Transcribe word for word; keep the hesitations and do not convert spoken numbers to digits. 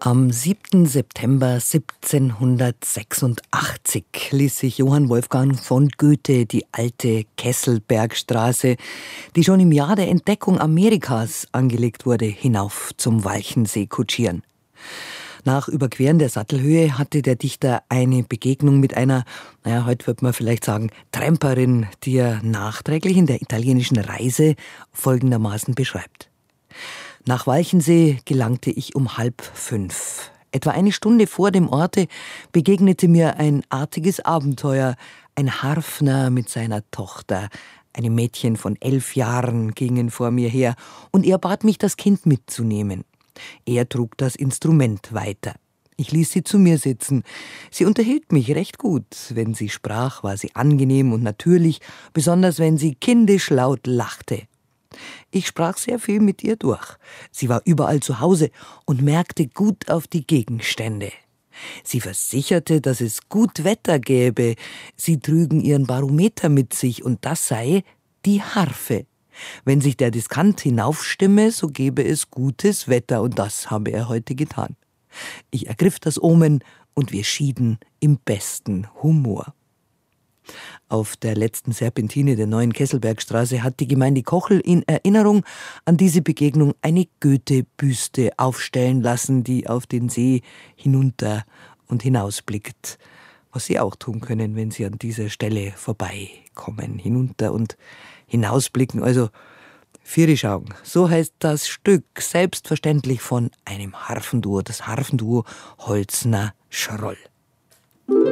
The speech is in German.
Am siebten September siebzehnhundertsechsundachtzig ließ sich Johann Wolfgang von Goethe die alte Kesselbergstraße, die schon im Jahr der Entdeckung Amerikas angelegt wurde, hinauf zum Walchensee kutschieren. Nach Überqueren der Sattelhöhe hatte der Dichter eine Begegnung mit einer, naja, heute wird man vielleicht sagen, Tramperin, die er nachträglich in der italienischen Reise folgendermaßen beschreibt. Nach Walchensee gelangte ich um halb fünf. Etwa eine Stunde vor dem Orte begegnete mir ein artiges Abenteuer. Ein Harfner mit seiner Tochter, einem Mädchen von elf Jahren, gingen vor mir her, und er bat mich, das Kind mitzunehmen. Er trug das Instrument weiter. Ich ließ sie zu mir sitzen. Sie unterhielt mich recht gut. Wenn sie sprach, war sie angenehm und natürlich, besonders wenn sie kindisch laut lachte. Ich sprach sehr viel mit ihr durch. Sie war überall zu Hause und merkte gut auf die Gegenstände. Sie versicherte, dass es gut Wetter gäbe. Sie trügen ihren Barometer mit sich, und das sei die Harfe. Wenn sich der Diskant hinaufstimme, so gebe es gutes Wetter, und das habe er heute getan. Ich ergriff das Omen, und wir schieden im besten Humor. Auf der letzten Serpentine der neuen Kesselbergstraße hat die Gemeinde Kochel in Erinnerung an diese Begegnung eine Goethe-Büste aufstellen lassen, die auf den See hinunter und hinausblickt. Was Sie auch tun können, wenn Sie an dieser Stelle vorbeikommen. Hinunter und hinausblicken, also vierisch Augen. So heißt das Stück, selbstverständlich von einem Harfenduo, das Harfenduo Holzner-Schroll.